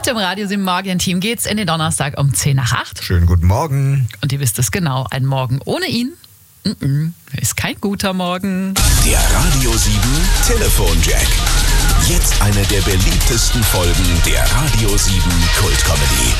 Mit dem Radio 7 Morgen-Team geht's in den Donnerstag um 10 nach 8. Schönen guten Morgen. Und ihr wisst es genau, ein Morgen ohne ihn ist kein guter Morgen. Der Radio 7 Telefonjack. Jetzt eine der beliebtesten Folgen der Radio 7 Kultcomedy.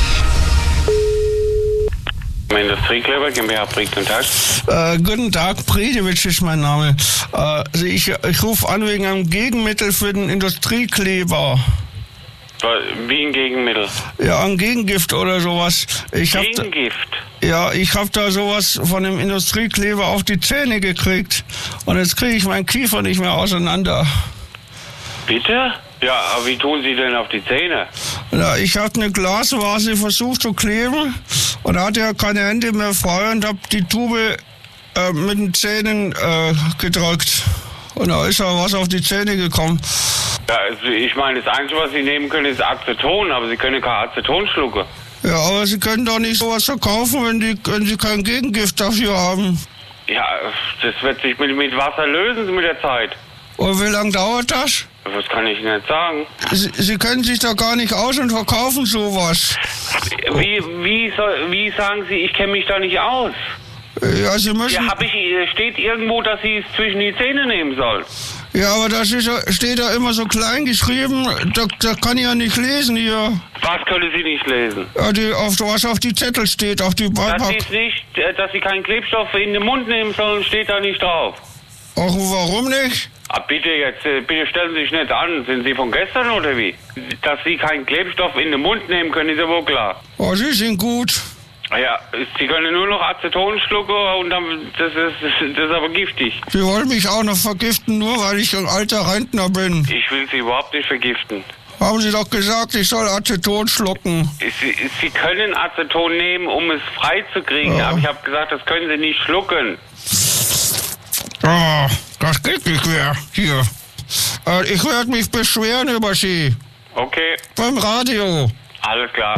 Industriekleber, GmbH, guten Tag. Guten Tag, Predewitsch ist mein Name. Ich rufe an wegen einem Gegenmittel für den Industriekleber. Wie ein Gegenmittel? Ja, ein Gegengift oder sowas. Gegengift? Ich habe da sowas von dem Industriekleber auf die Zähne gekriegt. Und jetzt kriege ich meinen Kiefer nicht mehr auseinander. Bitte? Ja, aber wie tun Sie denn auf die Zähne? Ja, ich habe eine Glasvase versucht zu kleben und hatte ja keine Hände mehr frei und habe die Tube mit den Zähnen gedrückt. Und da ist ja was auf die Zähne gekommen. Ja, also ich meine, das Einzige, was Sie nehmen können, ist Aceton, aber Sie können kein Aceton schlucken. Ja, aber Sie können doch nicht sowas verkaufen, wenn Sie kein Gegengift dafür haben. Ja, das wird sich mit Wasser lösen mit der Zeit. Und wie lange dauert das? Das kann ich nicht sagen. Sie kennen sich da gar nicht aus und verkaufen sowas. Wie sagen Sie, ich kenne mich da nicht aus? Ja, Sie müssen... Ja, steht irgendwo, dass Sie es zwischen die Zähne nehmen sollen. Ja, aber das steht da immer so klein geschrieben, da kann ich ja nicht lesen hier. Was können Sie nicht lesen? Ja, was auf die Zettel steht, auf die Beipackung. Dass Sie keinen Klebstoff in den Mund nehmen sollen, steht da nicht drauf. Ach, warum nicht? Bitte stellen Sie sich nicht an. Sind Sie von gestern oder wie? Dass Sie keinen Klebstoff in den Mund nehmen können, ist ja wohl klar. Oh, Sie sind gut. Ja, Sie können nur noch Aceton schlucken und dann, das ist aber giftig. Sie wollen mich auch noch vergiften, nur weil ich ein alter Rentner bin. Ich will Sie überhaupt nicht vergiften. Haben Sie doch gesagt, ich soll Aceton schlucken. Sie können Aceton nehmen, um es freizukriegen, aber ich habe gesagt, das können Sie nicht schlucken. Ah, das geht nicht mehr. Hier. Ich werde mich beschweren über Sie. Okay. Beim Radio. Alles klar.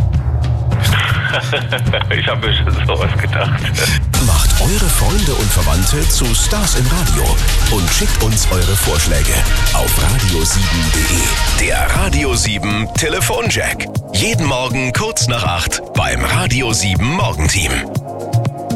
Ich habe mir schon sowas gedacht. Macht eure Freunde und Verwandte zu Stars im Radio und schickt uns eure Vorschläge auf radio7.de. Der Radio 7 Telefonjack. Jeden Morgen kurz nach 8 beim Radio 7 Morgenteam.